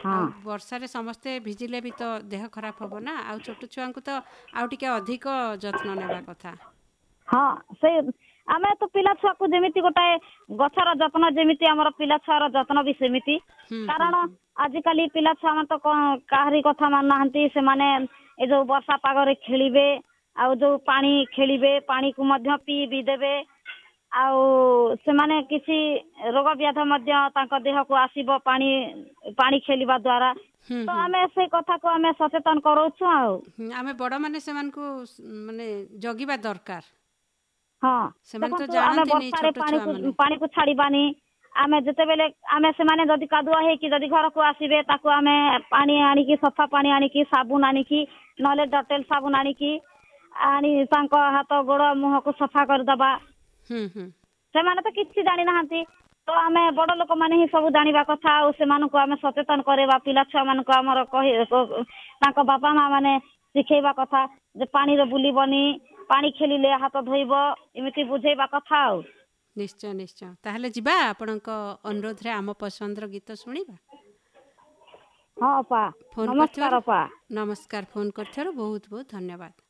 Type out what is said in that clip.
ଆଉ ହଁ ବର୍ଷାରେ ସମସ୍ତେ ଭିଜିଲେ ବି ତ ଦେହ ଖରାପ ହବ ନା, ଆଉ ଛୋଟ ଛୁଆଙ୍କୁ ତ ଆଉ ଟିକେ ଅଧିକ ଯତ୍ନ ନେବା କଥା। ହଁ ସେ ଆମେ ତ ପିଲା ଛୁଆକୁ ଯେମିତି ଗୋଟାଏ ଗଛର ଯତ୍ନ ଯେମିତି ଆମର ପିଲା ଛୁଆର ଯତ୍ନ ବି ସେମିତି। ହୁଁ ହୁଁ କାରଣ ହୁଁ ଆଜିକାଲି ପିଲା ଛୁଆମାନେ ତ କାହାରି କଥା ମାନୁନାହାନ୍ତି। ସେମାନେ ଏ ଯୋଉ ବର୍ଷା ପାଗରେ ଖେଳିବେ, ଆଉ ଯୋଉ ପାଣି ଖେଳିବେ, ପାଣିକୁ ମଧ୍ୟ ପିଇ ବି ଦେବେ। ଆଉ ସେମାନେ କିଛି ରୋଗ ବ୍ୟାଧ ମଧ୍ୟ ତାଙ୍କ ଦେହକୁ ଆସିବ ପାଣି ପାଣି ଖେଳିବା ଦ୍ୱାରା। ହୁଁ ତ ହୁଁ ଆମେ ସେଇ କଥାକୁ ଆମେ ସଚେତନ କରଉଛୁ ଆଉ। ଆମେ ବଡ଼ମାନେ ସେମାନଙ୍କୁ ମାନେ ଜଗିବା ଦରକାର। ହଁ ସେମାନେ ତ ଦେଖନ୍ତୁ ଆମେ ଜାଣନ୍ତିନି ବର୍ଷାରେ ଛୋଟ ଛୁଆମାନେ। ପାଣିକୁ ଛାଡିବାନି। ଆମେ ଯେତେବେଳେ ସେମାନେ ଯଦି କାଦୁଆ ହେଇକି ଯଦି ଘରକୁ ଆସିବେ, ତାକୁ ଆମେ ପାଣି ଆଣିକି ସଫା ପାଣି ଆଣିକି ସାବୁନ ଆଣିକି ନହେଲେ ଡଟେଲ ସାବୁନ ଆଣିକି ତାଙ୍କ ହାତ ଗୋଡ ମୁହଁକୁ ସଫା କରିଦବା। ହୁଁ ହୁଁ ସେମାନେ ତ କିଛି ଜାଣିନାହାନ୍ତି। ତ ଆମେ ବଡ ଲୋକମାନେ ହିଁ ସବୁ ଜାଣିବା କଥା, ଆଉ ସେମାନଙ୍କୁ ଆମେ ସଚେତନ କରେଇବା। ପିଲା ଛୁଆ ମାନଙ୍କୁ ଆମର ତାଙ୍କ ବାପା ମା ମାନେ ଶିଖେଇବା କଥା ଯେ ପାଣିରେ ବୁଲିବନି, ପାଣି ଖେଳିଲେ ହାତ ଧୋଇବ, ଏମିତି ବୁଝେଇବା କଥା ଆଉ। ନିଶ୍ଚୟ ନିଶ୍ଚୟ। ତାହେଲେ ଯିବା ଆପଣଙ୍କ ଅନୁରୋଧରେ ଆମ ପସନ୍ଦର ଗୀତ ଶୁଣିବା। ହଁ ଅପା, ଫୋନ୍ କରିଥିବାରୁ ନମସ୍କାର ଅପା। ନମସ୍କାର। ଫୋନ୍ କରିଥିବାରୁ ବହୁତ ବହୁତ ଧନ୍ୟବାଦ।